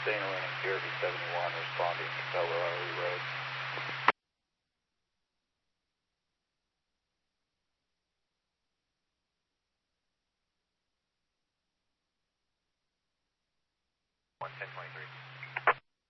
Dana Winning, PRV 71, responding to Bella Riley Road. One 1023.